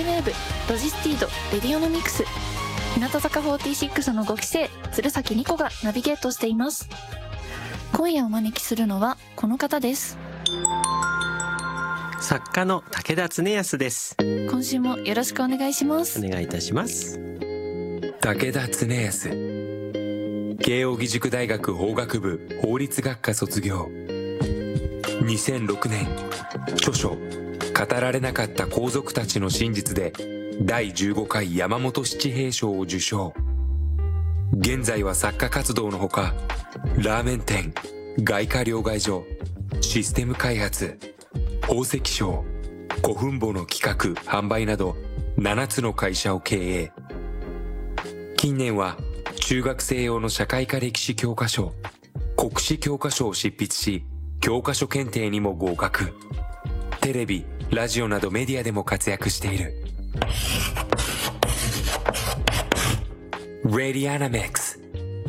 ウェーブ、ロジスティード、レディオノミクス、日向坂46の5期生、鶴崎莉子がナビゲートしています。今夜お招きするのはこの方です。 作家の武田恒康です。 今週もよろしくお願いします。 お願いいたします。 武田恒康、慶應義塾大学法学部法律学科卒業。2006年、著書語られなかった皇族たちの真実で第15回山本七平賞を受賞。現在は作家活動のほか、ラーメン店、外貨両替所、システム開発、宝石商、古墳墓の企画・販売など7つの会社を経営。近年は中学生用の社会科歴史教科書、国史教科書を執筆し、教科書検定にも合格。テレビ、ラジオなどメディアでも活躍している。レディアナミックス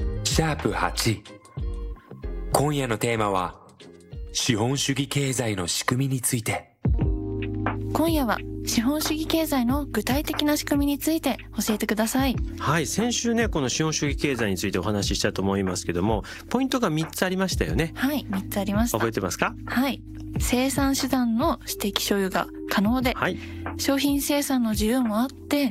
#8。今夜のテーマは資本主義経済の仕組みについて。 今夜は資本主義経済の具体的な仕組みについて教えてください。 はい、先週ね、この資本主義経済についてお話ししたと思いますけども、ポイントが3つありましたよね。 はい、3つありました。 覚えてますか？ はい。生産手段の私的所有が可能で、 はい、 商品生産の自由もあって、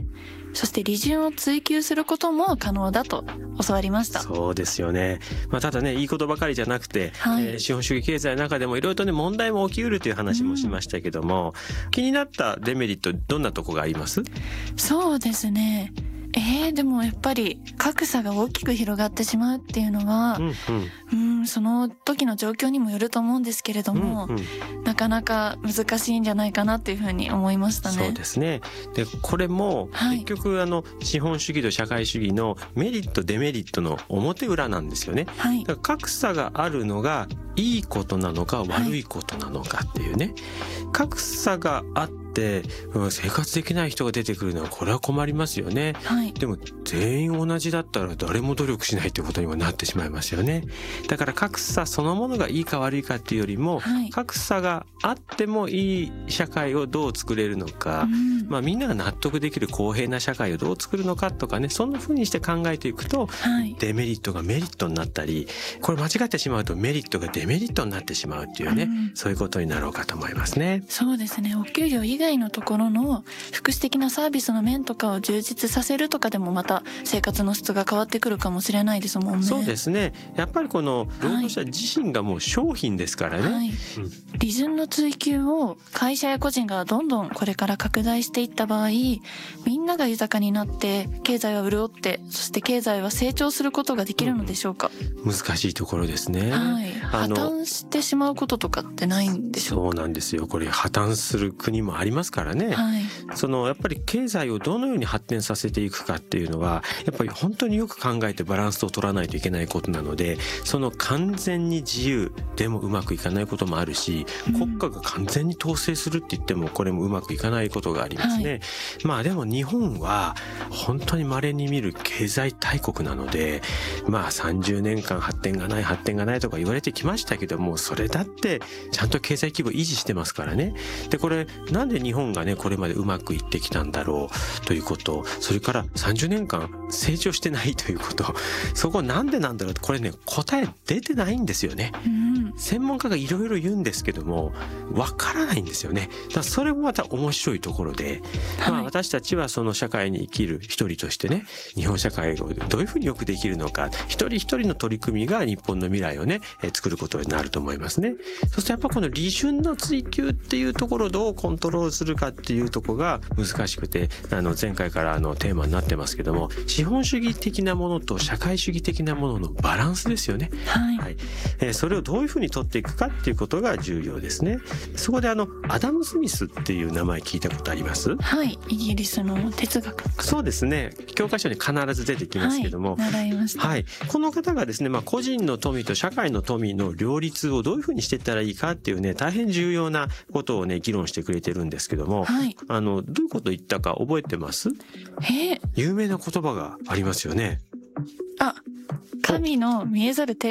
そして利潤を追求することも可能だと教わりました。 そうですよね。ただね、いいことばかりじゃなくて、 はい、 資本主義経済の中でもいろいろとね、問題も起きうるという話もしましたけども、気になったデメリット、どんなとこがあります？ そうですね。でもやっぱり格差が大きく広がってしまうっていうのは、その時の状況にもよると思うんですけれども、なかなか難しいんじゃないかなっていうふうに思いましたね。 そうですね。で、これも結局資本主義と社会主義のメリットデメリットの表裏なんですよね。 はい、 だから格差があるのがいいことなのか悪いことなのかっていうね、格差があって生活できない人が出てくるのはこれは困りますよね。 はい、 でも全員同じだったら誰も努力しないということにもなってしまいますよね。だから格差そのものがいいか悪いかっていうよりも、格差があってもいい社会をどう作れるのか、みんなが納得できる公平な社会をどう作るのかとかね、そんな風にして考えていくと、デメリットがメリットになったり、これ間違ってしまうとメリットがデメリットになってしまうっていうね、そういうことになろうかと思いますね。 そうですね。お給料以外のところの福祉的なサービスの面とかを充実させるとかでもまた生活の質が変わってくるかもしれないですもんね。 そうですね。やっぱりこの労働者自身がもう商品ですからね。 利潤の追求を会社や個人がどんどんこれから拡大していった場合、みんなが豊かになって経済は潤って、そして経済は成長することができるのでしょうか？ 難しいところですね。 破綻してしまうこととかってないんでしょうか？ そうなんですよ。これ破綻する国もありますからね。やっぱり経済をどのように発展させていくかっていうのは、やっぱり本当によく考えてバランスを取らないといけないことなので、完全に自由でもうまくいかないこともあるし、国家が完全に統制するって言ってもこれもうまくいかないことがありますね。でも日本は本当に稀に見る経済大国なので、30年間発展がないとか言われてきましたけども、それだってちゃんと経済規模維持してますからね。で、これなんで日本がねこれまでうまくいってきたんだろうということ、それから30年間成長してないということ、そこなんでなんだろうって、これね答え出てないんですよね。専門家がいろいろ言うんですけどもわからないんですよね。だからそれもまた面白いところで、私たちはその社会に生きる一人としてね、日本社会をどういうふうによくできるのか、一人一人の取り組みが日本の未来をね作ることになると思いますね。そしてやっぱこの利潤の追求っていうところをどうコントロールするかっていうところが難しくて、前回からテーマになってますけども、資本主義的なものと社会主義的なもののバランスですよね。それをどういうふうに取っていくかっていうことが重要ですね。そこでアダム・スミスっていう名前聞いたことあります？ はい、イギリスの哲学。 そうですね。教科書に必ず出てきますけども、 習いました。 この方がですね、個人の富と社会の富の両立をどういうふうにしていったらいいかっていうね、大変重要なことをね議論してくれてるんですけども、どういうことを言ったか覚えてます？有名な言葉がありますよね。 神の見えざる